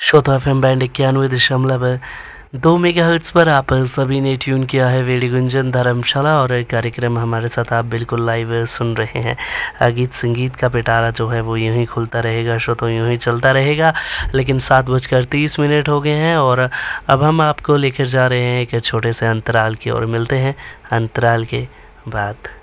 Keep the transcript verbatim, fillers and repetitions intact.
श्रोता F M band इक्यानवे दशमलव दो मेगा हर्ट्स पर आप सभी ने ट्यून किया है वेड़ी गुंजन धर्मशाला और कार्यक्रम हमारे साथ आप बिल्कुल लाइव सुन रहे हैं। गीत संगीत का पिटारा जो है वो यूं ही खुलता रहेगा, शो तो यूं ही चलता रहेगा। लेकिन सात बजकर तीस मिनट हो गए हैं और अब हम आपको लेकर जा रहे हैं एक छोटे से अंतराल की ओर। मिलते हैं अंतराल के बाद।